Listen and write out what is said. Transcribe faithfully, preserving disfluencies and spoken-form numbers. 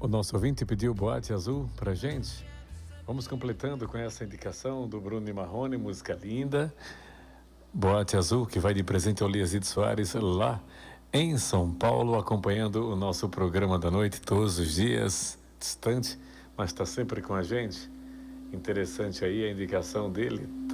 O nosso ouvinte pediu Boate Azul pra gente. Vamos completando com essa indicação do Bruno e Marrone, música linda. Boate Azul, que vai de presente ao Liazide Soares lá em São Paulo, acompanhando o nosso programa da noite todos os dias, distante, mas está sempre com a gente. Interessante aí a indicação dele.